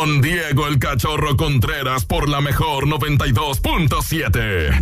Con Diego el Cachorro Contreras por la mejor 92.7.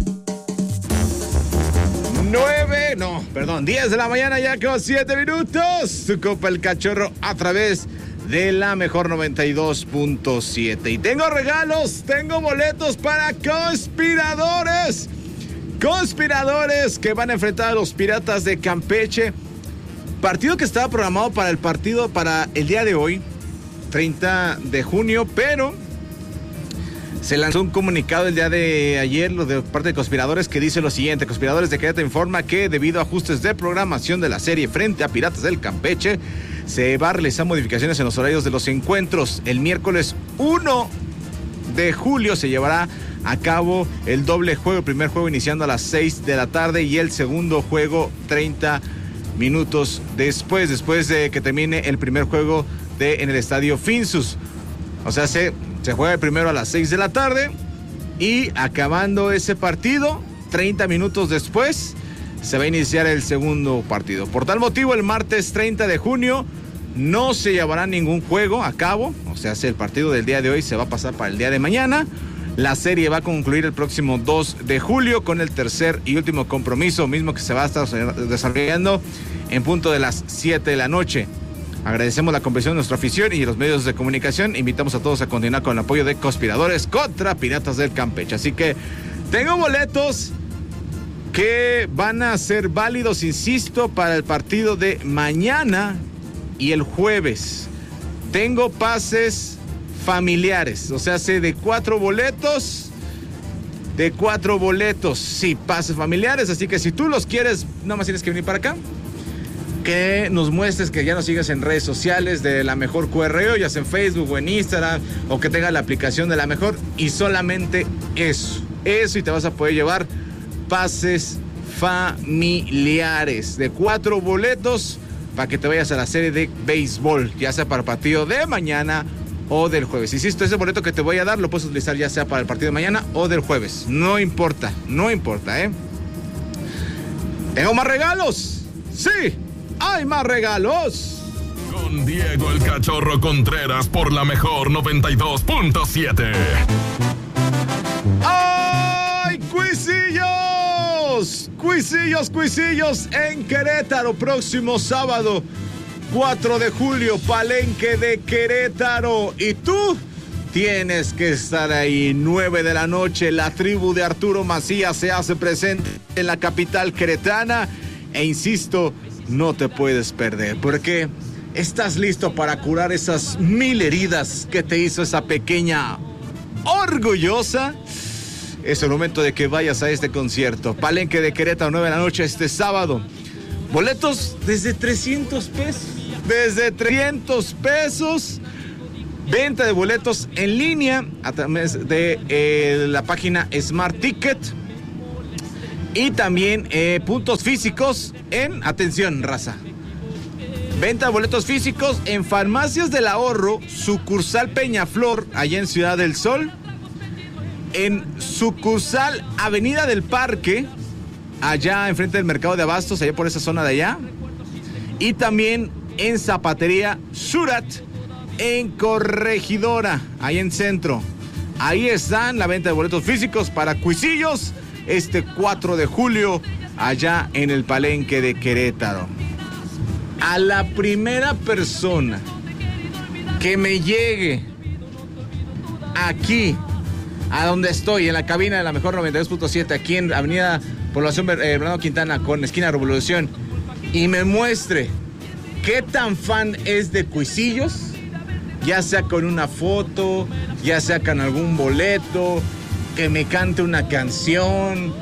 10 de la mañana ya con 7 minutos. Su copa el Cachorro a través de la mejor 92.7. Y tengo regalos, tengo boletos para conspiradores. Conspiradores que van a enfrentar a los Piratas de Campeche. Partido que estaba programado para el día de hoy, 30 de junio, pero se lanzó un comunicado el día de ayer de parte de Conspiradores que dice lo siguiente: Conspiradores de Querétaro informa que debido a ajustes de programación de la serie frente a Piratas del Campeche, se va a realizar modificaciones en los horarios de los encuentros. El miércoles 1 de julio se llevará a cabo el doble juego, el primer juego iniciando a las 6 de la tarde y el segundo juego 30 minutos después de que termine el primer juego en el estadio Finsus. O sea, se juega el primero a las 6 de la tarde y acabando ese partido, 30 minutos después, se va a iniciar el segundo partido. Por tal motivo, el martes 30 de junio no se llevará ningún juego a cabo. O sea, el partido del día de hoy se va a pasar para el día de mañana. La serie va a concluir el próximo 2 de julio con el tercer y último compromiso, mismo que se va a estar desarrollando en punto de las 7 de la noche. Agradecemos la comprensión de nuestra afición y los medios de comunicación. Invitamos a todos a continuar con el apoyo de Conspiradores contra Piratas del Campeche. Así que tengo boletos que van a ser válidos, insisto, para el partido de mañana y el jueves. Tengo pases familiares, o sea, de 4 boletos. Sí, pases familiares. Así que si tú los quieres, nada más tienes que venir para acá. Que nos muestres que ya nos sigues en redes sociales de La Mejor QRO, ya sea en Facebook o en Instagram, o que tengas la aplicación de La Mejor, y solamente eso, y te vas a poder llevar pases familiares de 4 boletos para que te vayas a la serie de béisbol, ya sea para el partido de mañana o del jueves. Insisto, ese boleto que te voy a dar lo puedes utilizar ya sea para el partido de mañana o del jueves, no importa, Tengo más regalos, sí. ¡Hay más regalos! Con Diego el Cachorro Contreras por la mejor 92.7. ¡Ay, cuisillos! Cuisillos en Querétaro. Próximo sábado, 4 de julio, Palenque de Querétaro. Y tú tienes que estar ahí, 9 de la noche. La tribu de Arturo Macías se hace presente en la capital queretana. E insisto, no te puedes perder, porque estás listo para curar esas 1000 heridas que te hizo esa pequeña orgullosa. Es el momento de que vayas a este concierto. Palenque de Querétaro, 9 de la noche este sábado. Boletos desde 300 pesos. Desde 300 pesos. Venta de boletos en línea a través de la página Smart Ticket. Y también puntos físicos atención, raza. Venta de boletos físicos en Farmacias del Ahorro, sucursal Peñaflor, allá en Ciudad del Sol. En sucursal Avenida del Parque, allá enfrente del Mercado de Abastos, allá por esa zona de allá. Y también en Zapatería Surat, en Corregidora, ahí en Centro. Ahí están la venta de boletos físicos para cuisillos este 4 de julio, allá en el Palenque de Querétaro. A la primera persona que me llegue aquí, a donde estoy, en la cabina de La Mejor 92.7, aquí en Avenida Población Bernardo Quintana con esquina Revolución, y me muestre qué tan fan es de cuisillos, ya sea con una foto, ya sea con algún boleto, que me cante una canción,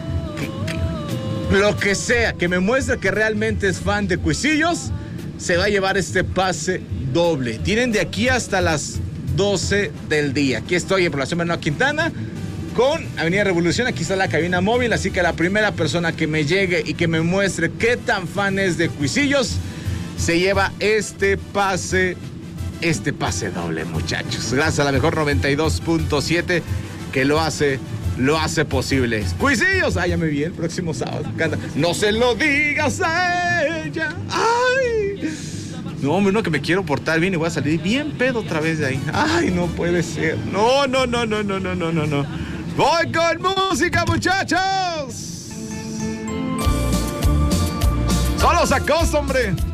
lo que sea, que me muestre que realmente es fan de cuisillos, se va a llevar este pase doble. Tienen de aquí hasta las 12 del día. Aquí estoy en Población Bernardo Quintana con Avenida Revolución. Aquí está la cabina móvil, así que la primera persona que me llegue y que me muestre qué tan fan es de cuisillos se lleva este pase doble, muchachos. Gracias a La Mejor 92.7 que lo hace posible. Cuisillos, ya me vi el próximo sábado. No se lo digas a ella. Ay. No, hombre, no, que me quiero portar bien y voy a salir bien pedo otra vez de ahí. Ay, no puede ser. No. Voy con música, muchachos. Solo sacos, hombre.